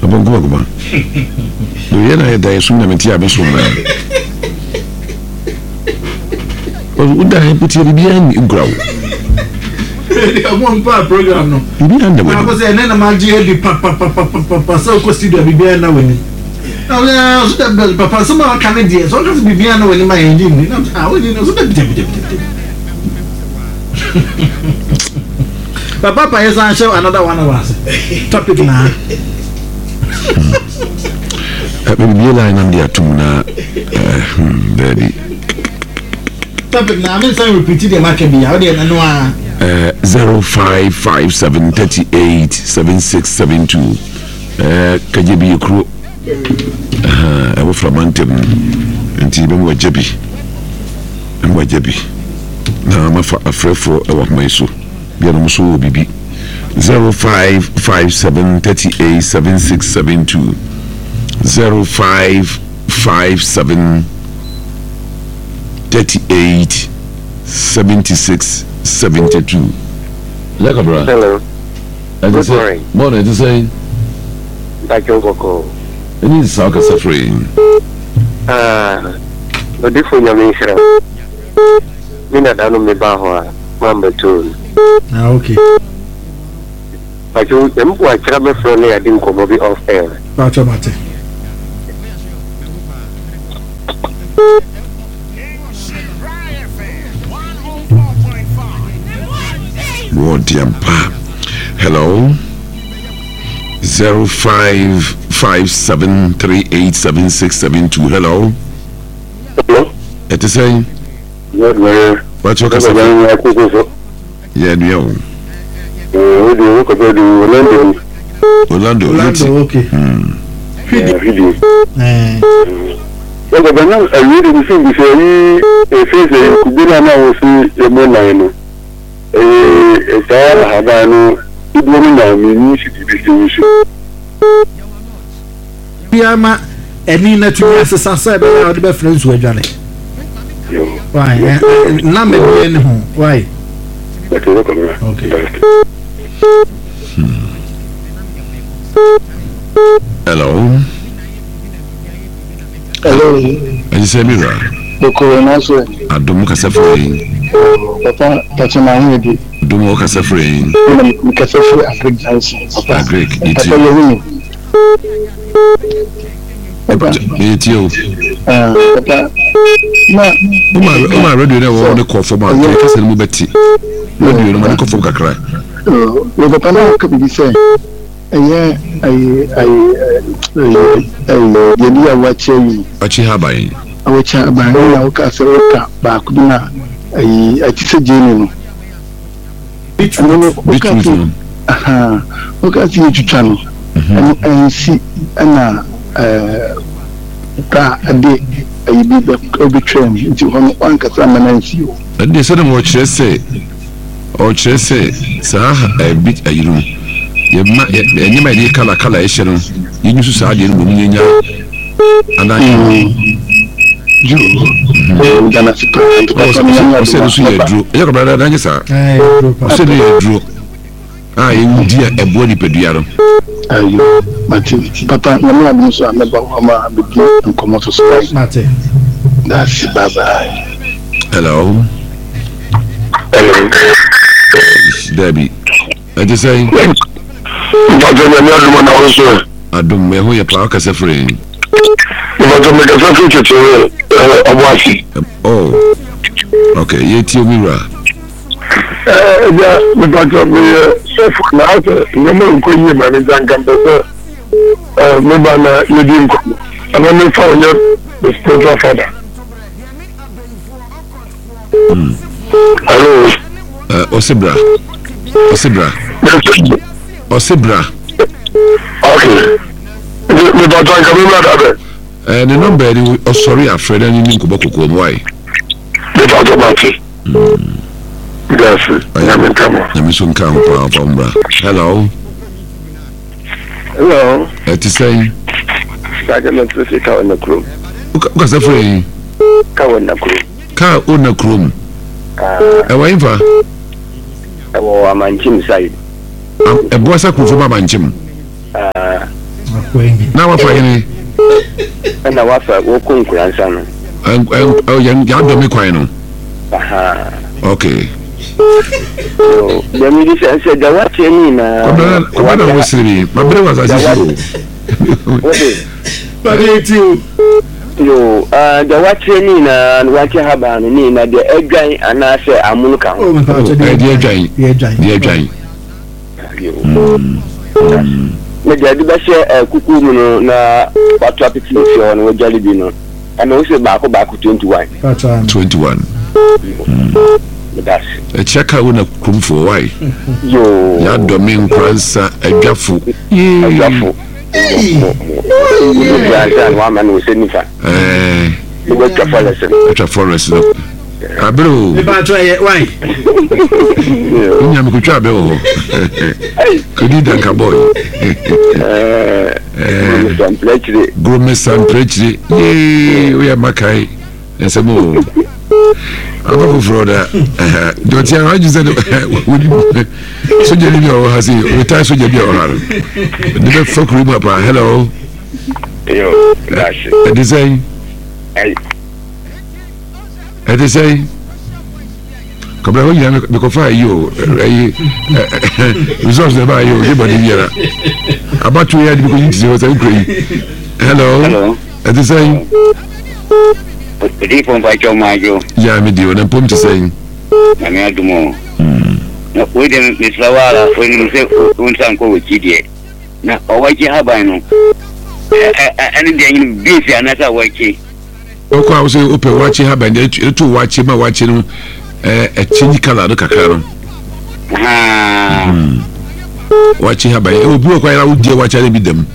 Abongoma. Do you know that soon I'm tia be so man. Would I put you behind you grow? One part program no. Behind the way. I was saying, and I'm going papa so consider be behind now. Now, papa, some are Canadians, so just be behind when my engine. I will know Papa is answer another one of us. Topic now. Maybe be line on the tuna. Baby. Topic now. I'm saying repeat the market be out there. 0557387672. Kajebi crew. I was from Montem. And Tibem were Jebby. And what Jebby. Now I'm afraid for our Maiso. Bianomuso Bibi 0557387672 0557387672. Hello. Good morning. Morning, to say. Like your vocal. It is Saka suffering. The different Yamisha. Mina Dano Mibawa, Mamba Toon. Okay. But you are travel friendly. I didn't come over off air. Mate. Hello. 0557387672. Hello. Hello. It is saying. Good morning. What's your question? Yeah, no. Orlando. Okay. Video. Well, but now I read the thing before he says could be now see a more line. A Havana, it woman now means it is Piama and Nina to us as I said, the friends were Johnny. Why? Number why? Okay. Hello. Hello. And you say Mira? The coronazo. I don't Casafrain. Papa, that's my idea. Domo Casafrain. Casafrain, Agric Johnson. Agric, it's you. Papa, my radio never want to call for my case and Mubeti. Radio no money for Kakra. Oh, Papa, now could be saying. I watch you. Achihabai. I watch her by now, Castle back. I just a genuine. Look at you channel and see Anna a day a bit of train into one Casaman and see you. And they said, what she say, or she say, sir, a bit a room. You might be color issue. You used to say, I didn't mean and I you said, drew. Your brother, I said, drew. I dear a body pediaro. Papa, I'm not so Mama and come out to strike. That's bye bye. Hello. Debbie. I just say, I don't know who your power can say. Oh, okay. Yet you mirror. Yeah, the doctor me chef now. No more going here, man. It's uncomfortable. Maybe you didn't come. And then you found the spiritual father. Hello. Osibra. Okay. The doctor coming out. The number. Oh, sorry, I'm afraid I need to go back. Why? The doctor Marty. Yes, hello. Hello. To say, Sergeant Tracy cow in the crew. What's a free Cow in the crew. Cow on the crew. A wife, a man Jim side. a boss, I could for my Jim. na wa fa yene na wa fa wo ko nkuransa no ya do me kwan no aha okay ya mi di se da wa cheni na ko na wo siri ma bre wa za so Paritiu. Yo, the watching na wake haba ni na the eggan anase amunuka. Oh, the eggan. The eggan. Me dey do share kuku mu no na watu apiti fi on we jolly bi no. And we say baako 21. 21. That's a checker when a come for why. Yo. Ya domin kransa adwafo. Adwafo. Woman was in fact. Forest. Abro. Why? Nyam ku twa be wo. Kudi danka boy. Gourmet and preaching. We are Makai. And some more. I'm a brother. Don't you know? I just said, so you know, has he retired? So you know, the folk room up. Hello. Yo, that's it. At the same. At the same. Come on, you because fire you. Results never you. Everybody here. About 2 years because you see hello. Hello. At the same. Deep on by Joe Majo. Yeah, me do. And I'm to saying, I mean, I do more. We didn't miss Lawala when you say, Unsanko with GD. Now, what you have, I know. And then busy another way. Okay, I was saying, open watching her and to watch him, watching a chinny color, look at her. Watching her by oh, broke I would dear watch I be them.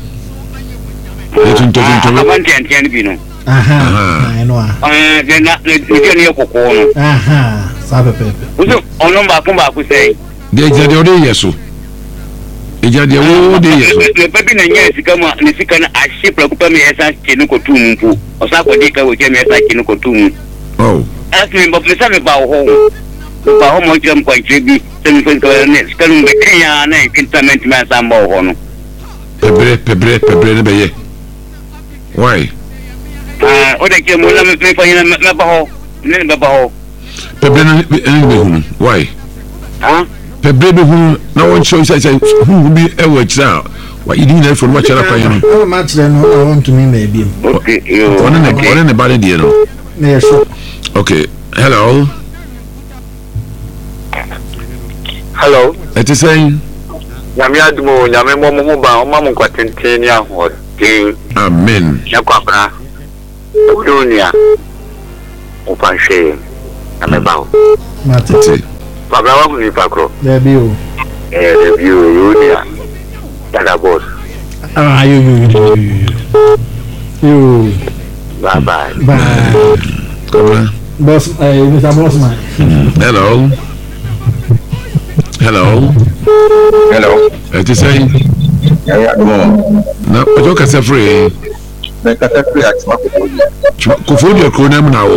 I know. Then not the Coco. Aha, Sabe Pepe. On number come back, we say. They did the day, yes, so. They did the whole day. The Peppin and yes, come on, if you can, I ship a me as I can go to or Sakodika will get me as I can go to. Oh, ask me about the son about home. About how much I'm quite be semi-next. Can be clear and intimate man some more. Pebre. Why? What I came with me for him, Nabaho. Pebre, why? Huh? Pebre, who no one shows I say, who will be a watch now? What you doing there for much of him? How much then I want to me, maybe. Okay, you on the body, dear. Yes. Okay, hello. Hello. It is saying, Yamiadmo, Yamamoba, Mamma Quatintania, or Amen. Yakapra, Dunia, Open Shame, and about Matty. Pabla Nipacro, There be you. Review, Dada boss. Ah, you. Bye bye. Bye. Boss, Mr. Bossman. Hello. Hello. It is saying, no, I don't get free. Kufudia Kronam now.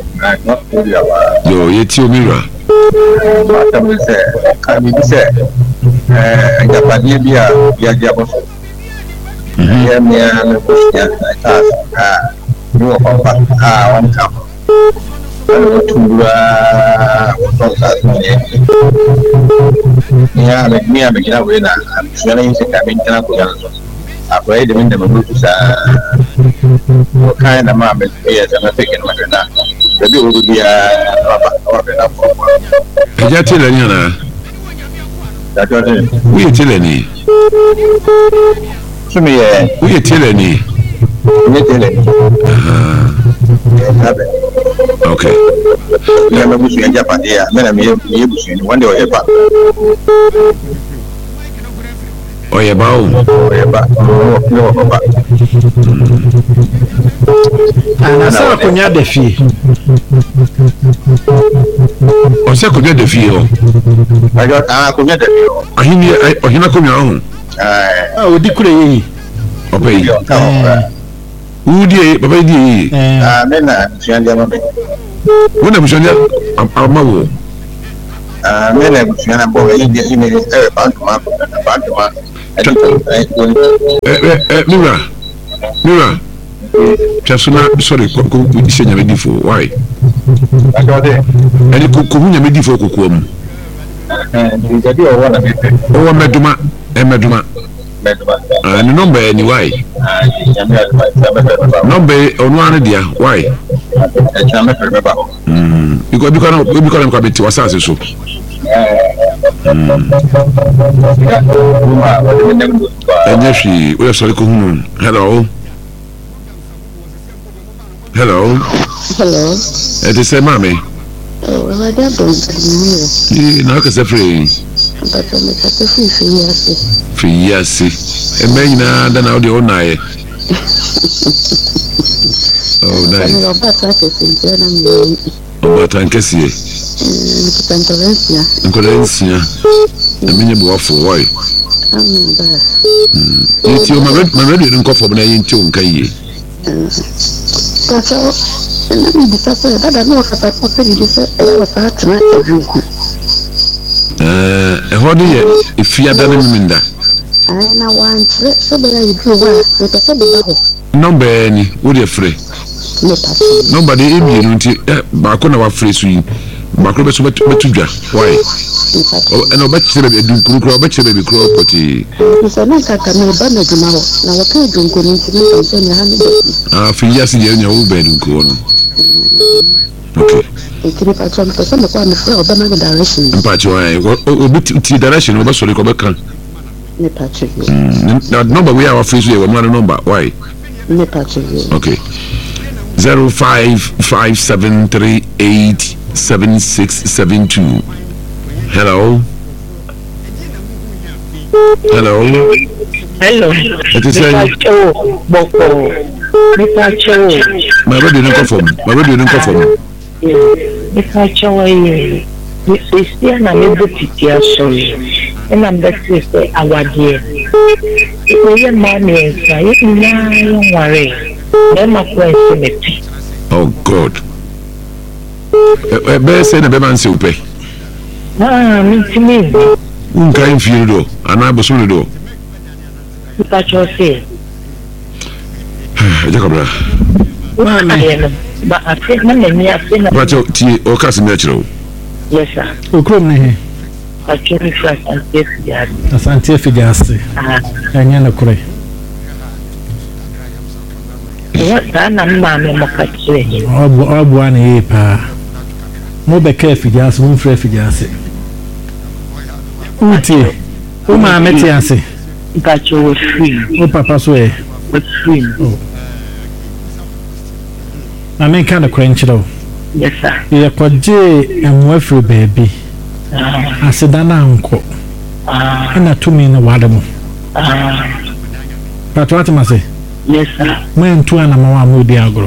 Yo, it's your mirror. Yeah, like me, I'm a winner. I'm selling coming to I've read them in the movies. What kind of mom is here? I'm thinking about it now. Maybe it would be a Jatilana. That was it. We are Tilany. To me, we are Tilany. Okay. I'm a bush in Japan. Yeah, I'm a bush in one day. Oh, yeah, bow. And I saw Conya de Fee. Or second the feel. I got Conya de Fee. I hear or him come your own. Oh, decree. Okay. Who did, Baba D. Then When I'm showing you, I'm a men, I'm boy in the bank. Mira. Chasuna, sorry, ise nyame difo. Why? Eni ko nyame difo kokuom. Jadi owa na bete. Owa meduma. Ni number ni why? Number onwa dia why? Because I'm beti wasase so. Enyeshi, we sorry ko hunu. Hello. It is a mommy. Oh, I don't know. No, because free. But I'm a free, yes. And may now then out the old night. Oh, nice. But I can see Incodencia. The minimum of why. It's your my ready to go for me into Kaye. That's all. And let me discuss that. I don't know if I put it was hard to make a drink. How do you, if you are done in that? I want somebody you do well with a sabbath. Number any, would you free? Nobody in you, Bacona was free swing. Macro so betuja. Why? And I bet you do crow, bet you baby crow potty. It's a nice can abandon now. Now I can't drink in your for years in your bed in corner. Okay. If I try to send a one of the direction. But you are direction over so you can. That number we are our face, we have one number. Why? Okay. 0557387672. Hello. It is my radio didn't confirm. And I'm the sister, our dear. If money, don't worry. Oh God. Bear said a beman soup. Me. Unkind field, and I was soon do. But you say, Jacobra. But I think my but your tea or cousin natural. Yes, sir. O Cromney. I came first and safe. As Antifidiasti. And Yanakure. What done a man in Mokatri? Or one pa. No be careful, just one free figures. Uti. Uma Metiasi. But you were free. Oh, Papa's way. With free. I mean, kind of quench though. Yes, sir. You're quite J and Wefru baby. I said, uncle. And I 2 minutes wadamo. But what am I say? Yes, sir. When 2 and a mamma would be agro.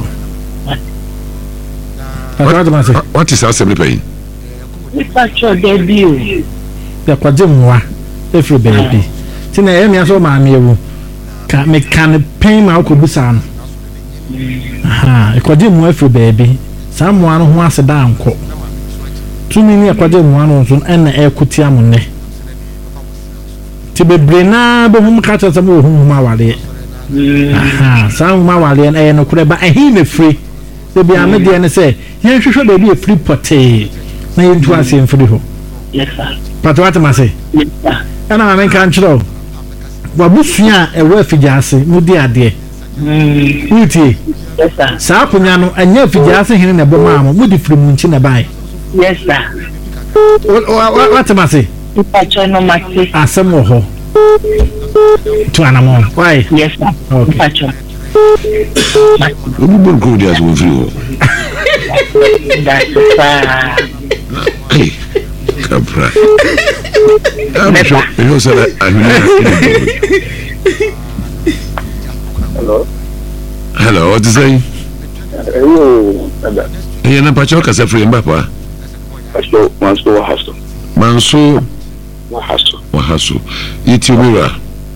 What is assembly paying? We patch your debut. The Quadimwa, every baby. Tina Emia so mammy can make can pay my Kubusan. Aha, a Quadim every baby. Someone who wants a down coat. 2 minutes a Quadim one and the air cutiamone. To be Brena, but whom catches some whom Mawali. Aha, some Mawali and air no creba, and he may free. They be a median and say, yes, you should be a free potty. Now you was in for the Yes, sir. But what am I say? Yes, sir. And I make control. But Bushia a refugee, Mudia dear. Uti. Yes, sir. Sapunyano and your figure in a bomb, woody from Munchina by. Yes, sir. What am I say? You patch no match. Ah, some more. To animal. Why? Yes, sir. Okay. Patch. We will go there with you. That's Hey, Capra. I'm sure you said Hello, what to say? Hey, and a pachoka is a free Mbapa. Manso, Wahasu. Eat your mirror.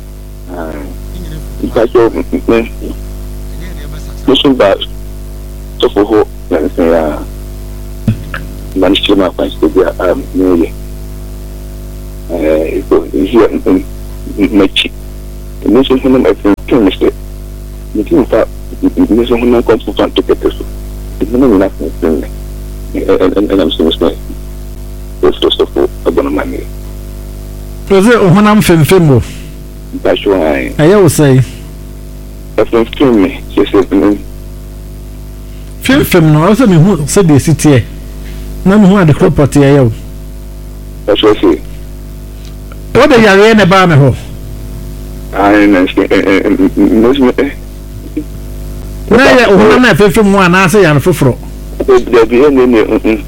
Listen back to for hope and say, managed to my friends to be nearly here in Mechi. ne so ho na afin mistake ne tin fa ne so ho na consultant to get so ne na na and I'm so sorry first of all abona mani Oze ohunam femfemo ba sure ai aye wo say afin me femfem no also me hu say the city na me hu ade property aye wo that's what say what the yare na ba me ho ai na na ya ohunam na femfem mu ana say yare foforo there be any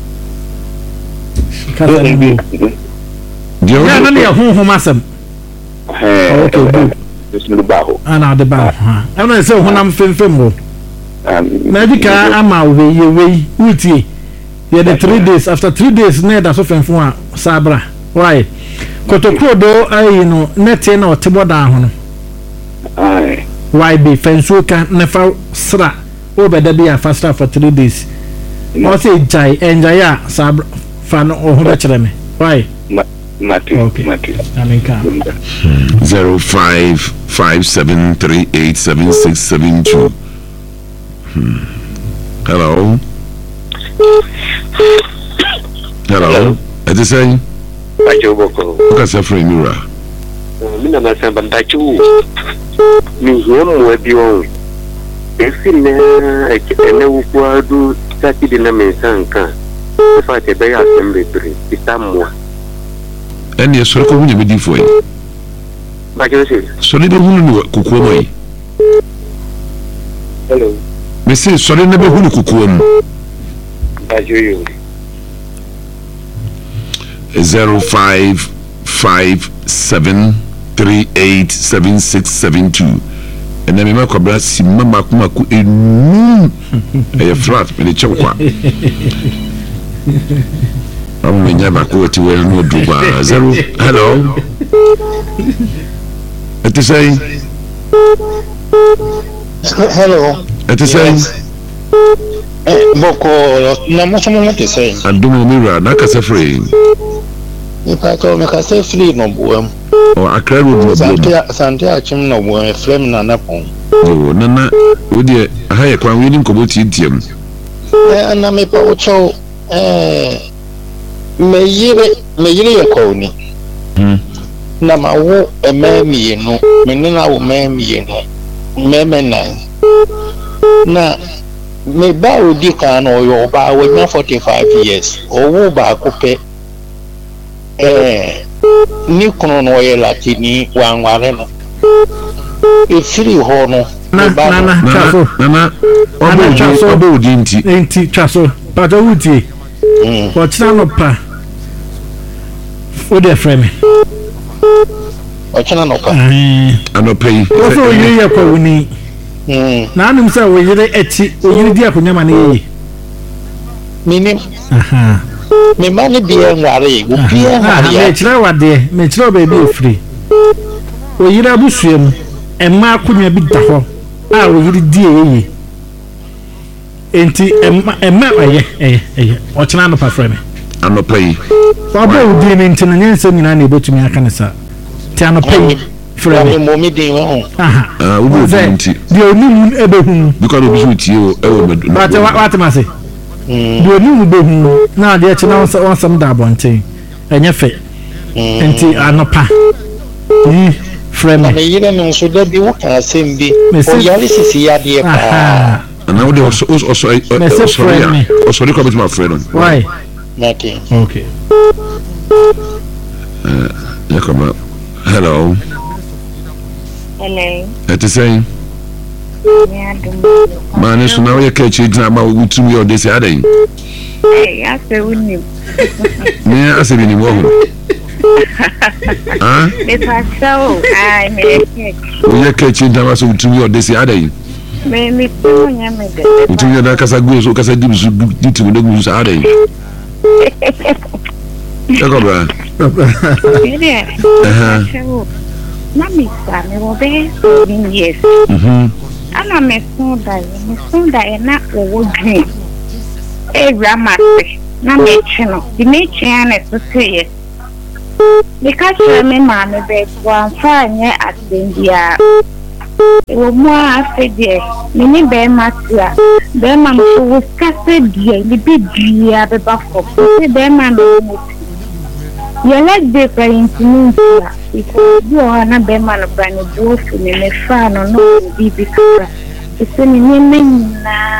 kasa ni ya na ne honhom asem okay good this no baho ana de ba ha ana say ohunam femfem mo na di ka ama we utie ye the 3 days after 3 days na da so femfem a sabra why kotokro do ayi no nete na oteboda ho no ai why be fensu ka nefa sra obeda bi afastra for 3 days o say jai enjaya sabra fa no ho da kire me why Mati. Aminka 0557387672. Hello. Ati say? Ajo boko. Ka se frame mura. Mina na samba ndachu. Ni homo bi won. Esi na ene wukwadu sati de na mensanka. Fa te be ya sembe tri. Itamwa. And yes, so come with you for you. So they don't know Kukuomo. Hello. Mrs. Sorry, never who Kukuom. 0557387672. And then my cobra Simama Kumaku in a flat with a chokwa. I'm never go to where no Duba. Zero. Hello. What to say? Hello. What to say? Boko, na mo somo te say. Andumo mira na ka se free. Ipa to me ka se free no boam. O akra road no boam. Sante achim no boam frame na napon. O nana wo de haye kwan we nim kobo tientiam. Na me pa wo cho meyire yakoni na mawo ememi no menina wo memi no memena na me ba odi kan no yo ba wo nya 45 years owo ba ko pe ni kono no ye latini wanware no efiri ho no nana obo odi nti twaso pata wuti Ochina no pa. Ode frame. Ochina no pa. Anopai. Oso yeye kwa wuni. Na anum say we yire echi, we yire di akonyama na yeye. Minim. Aha. Me mani biye ngare, wo biye ngare. Me chira wade, me chira ba bi ofri. We yire abusuem, emma akonya bi da ho. A we yire di yeye. Enti emma aye ochina no pa frame anopai baba udi ni ntina nyense nyina na ebotumi aka ne sa ti anopai frame mo mi din ho aha wo bo nti di onimu ebehu because obi so tie o ewo medu but what ma say di onimu behu na de china wonsam da bonten enye fe enti anopa yi frame me yire no so da bi wo ka sembi o yali sisi ya de pa na wo de also sorry come to my friend why nothing okay yeah come on hello what is saying man so now you catch it na we to me on this other I say we me I say ni wo it's so I make we catch it na so to me on this other me tunya me de tunya na kasa go so kasa dibu ditu me go so are Jacob na me sa me wo be 7 years ana me sunda na wo green e ramate na me chino di me chane so say Because me mammy bed one fine yet at the India. It was more after dear. Many bear master. Bear man who was casted dear, the big dear, the buffalo. Bear man. You like the praying to me. If you are not bear man of brand new dwarf to me, a fan or no baby. It's only me.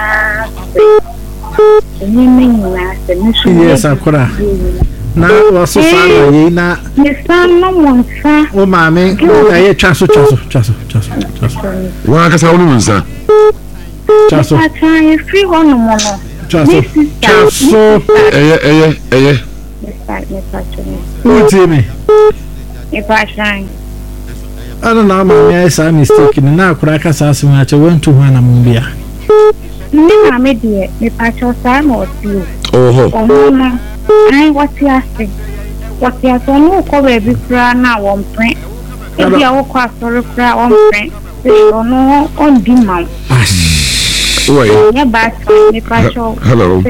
Yes, akora. Na waso fa ye na. Me san no monsa. O mame, aye chaso. Wa ka sa wonu nsa. Chaso. Atai free one mono. Chaso. Eye. Uti me. E pa shine. Ana na mame sa mistake ni na akora ka sa asem ache wantu ho na mbia. Me mame die, me pa cho sa mo ti. Oho. Mama, ai what you say? What you say no ko be kra na won print. E dia wo kwa sorry kra won print. So no on di mam. Oi. Ya ba me pa cho. Hello.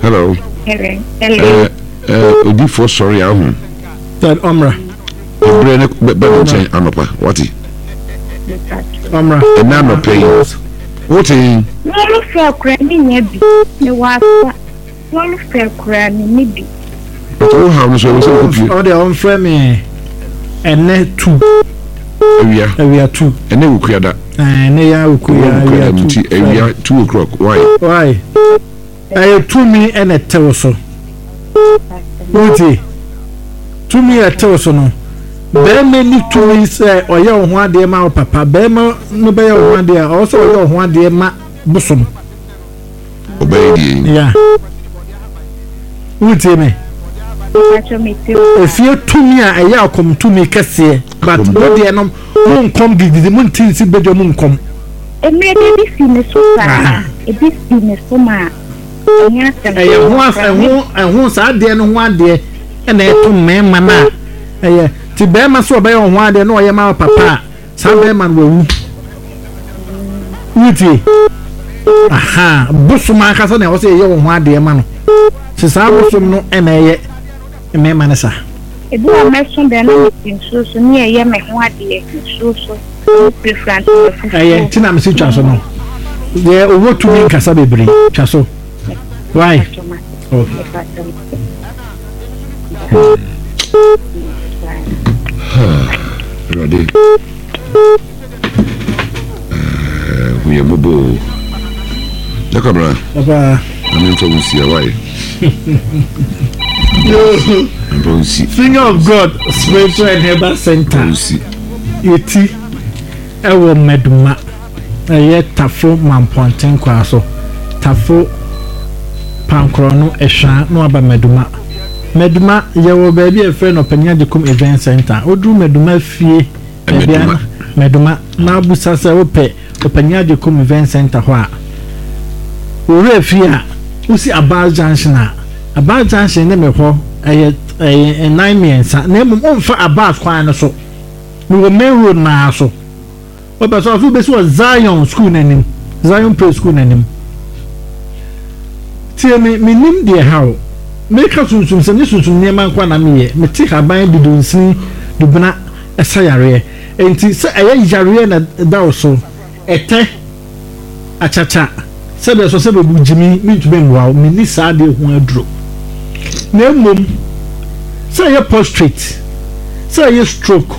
Odi for sorry ahun. That Omra. Ebre ne be chen anopa. Wati? Omra. E na no pay. Woti? No fe kra ni nyabi. Me wa no fe kra ni bi. Oh how no so kopi. Oh they on frame me. Ene 2. Ewia 2. Ene ukuada. Ne ya ukuya. Ewia 2 o'clock. Why? I 2 me ene tewoso. Woti. 2 me tewoso no. Be me ni 2 me say oye ho ade ma papa. Be ma no be ye ho ade also oye ho ade ma busom. Obey. Yeah. Woti me. If you to me a ya come to me kase but what dey no mun come gidi mun tin si bejo mun come e me dey bi fi me so sa e bi fi me so ma nya tem e ho sa de no ho ade e na eto me ma na e ti be ma so be ho ade no ye ma papa sa be ma wo wuti aha busuma ka so na wo se ye ho ade ma no se sa busum no e na ye me manasa e do ameson de na tin so ni ye me ho ade so preference aye tina me si twaso no de owo tu mi kasa bebre twaso why ready we are bobo Jakabra papa I'm from Why? Finger of God, spiritual and herbal center. Yeti, ewo meduma. Eye tafo mamponten kwa so. Tafo pankro no ehwa no aba meduma. Meduma yewo baby e friend openya Jekum event center. Odru meduma fie. Meduma na abusa se ope openya Jekum event center ho a. Ore fie a usi Abal Junction a Abal Junction ne me ho eye 9 miensa na emom onfa Abal kwan no so no main road na so oba so afu be so Zion school nanim Zion Pre school nanim tie me nim de how me ka sunsun se ne sunsun ne man kwa na me ye me ti haban bidunsin dubna esayare enti se eye yare na da so ete achacha sebe so sebe bujimi mintube mwa mi ni saade ho aduro na mom say your prostrate say your stroke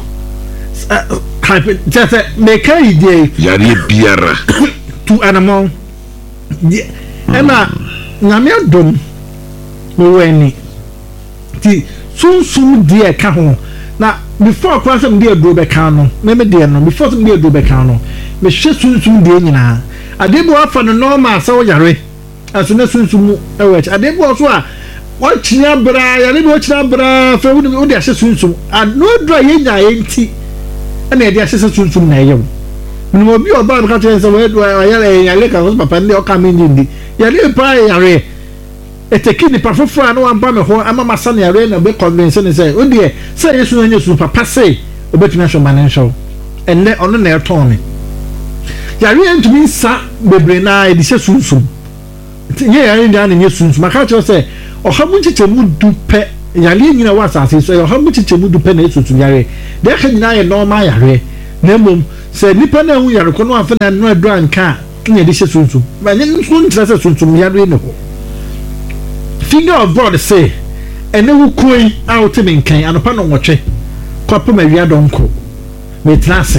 just me kai dey yare biara to animal ena na me adom mo weni ti sunsum die ka ho na before kwasem die aduro be ka no me die no before some die aduro be ka no me hwe sunsum die nyina adebo afa no normal sa wo yare aso na sunsumu ewech adebo so a wo kyia bra yare bi wo kyia bra fa wo de ahye sunsum no dra ye nya ye nti na de ahye sunsum na ye no obi oba ka tell say we yare yare ka so papa ndi o ka me ndi yare pa yare etekini pa fofo no amba me ho ama masa na yare na be convince ne say o de say yesu na yesu papa say obetumi ahwe manen show enne ono na eton me yare entumi sa bebre na edise sunsum ye yare nda na nye sunsum aka cho say ohamu chiche mu dupe yale nyina wa asase so yo ha mu chiche mu du pe na esusu yare de ka nyina ye normal yare na mom se nipa na hu yare ko no afa na no adu anka nya de hye sunsu ma nye nso ntra se sunsu yare ne ho finger of God say ene wu koi out me nkan anopa no nwotwe kwapo ma wia donko me trase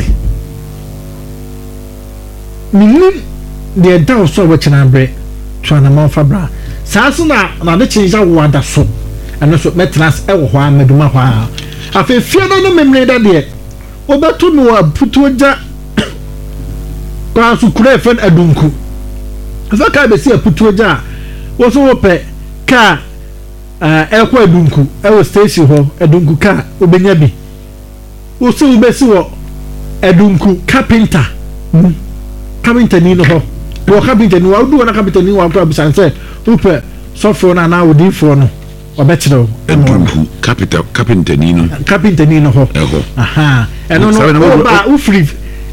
minim de da so wa china bre twana ma fabra saso na de chinja wo da so eno so me trase e wo ho ameduma ho a afi fia no memre da de obeto no aputo ja kwa su kure fen adunku afa ka be si aputo ja wo so wo pe ka ekwa adunku e wo station ho adunku ka obenya bi wo so wo be si wo adunku carpenter carpenter ni no ho wo carpenter ni wa du na carpenter ni wa kwa bisanse wo pe sofo na wodi fo no obetiro adunku carpenter ni no ho aha eno no ba wo free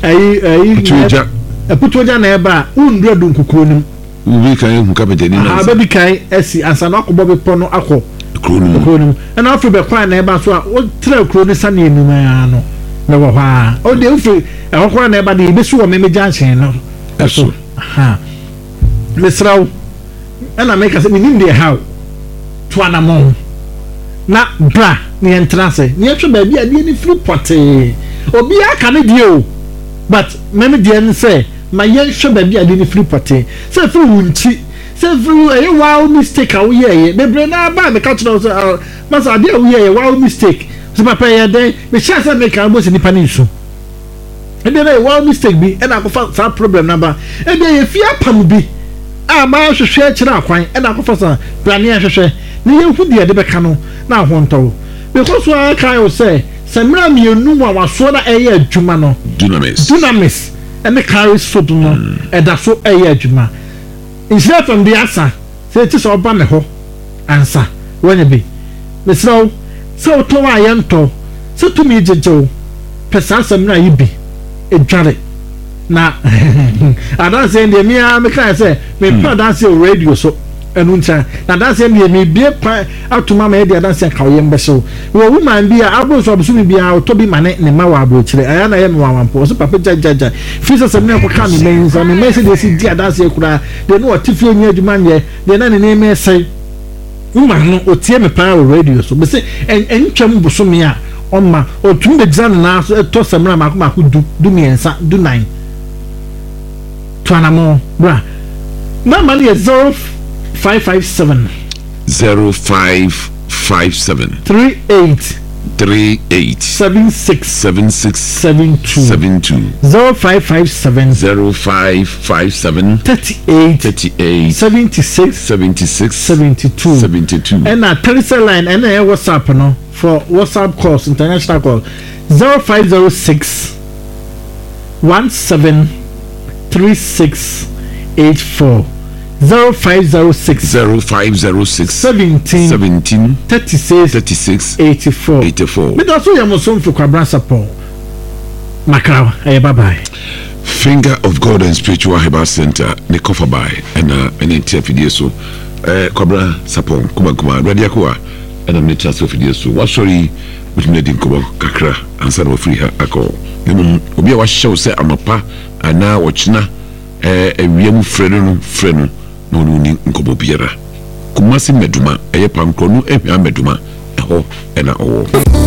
putuja na eba undu adunku kronim ubi kan hu carpenter ni na ba bi kan esi ansana akobo be pono akọ kronim ena afi be kwa na eba so a o tra kronim sane enu ma no na wo ha o de ufi akọ na eba de be so wo meme junction no eso aha mesraw ena make us nim de how to anamon na bra ni entrance ni etwe ba bi ade ni free pote obi aka ne die o but meme die n say my yen show ba bi ade ni free pote say free wunchi say free wow mistake awo ye bebre na ba me catch no say masa ade awo ye wow mistake so papa ye dey me sha say make am bo se ni paninsu e dey na wow mistake bi e na ko fa sa problem number e dey ye fia pam bi a ma hwehwe kira akwan e na ko fa sa brane hwehwe ni ye hu de be ka no na ahonto because I can say samra mienu wa waso na eye adwuma no dunamis and carry so do no e da so eye adwuma instead from the answer say ti so ba me ho answer when be me so to wa yento so to me jejo pesa samra yi bi edware na ada say ndie me a me kan say me pa dance radio so enu ncha na dance me bie pa atuma ma e dia dance ka oyem be so wo woman bia abro so so bia to bi mane ne ma wa abro kire aya na ye me wa wampo so papa jajaja fisa se me ko ka me menza me message dey si dia dance kura de no otifi onye aduma nye de na ne me sai woman no otie me pa radio so be se entwam buso me a oma otum be gza na so to samra ma ko du miensa du 9 to anamo bra na mali 0557 38 76 72 0557 38 76 72 and a telephone line and a WhatsApp no for WhatsApp calls international call 0506 173684 0506 17 36 84 me also ya mosom for kwabra support makra bye bye Finger of God and Spiritual Herbal Center ne cover by and NTF so kwabra support kuma ready akwa and am transfer video so what sorry with me din kuba kakra answer no free her akọ obi a wa show say amapa ana wochina ewiem frɛ no no ni nkobo biara kumasi meduma eye pankro no ehwa meduma eho ena owo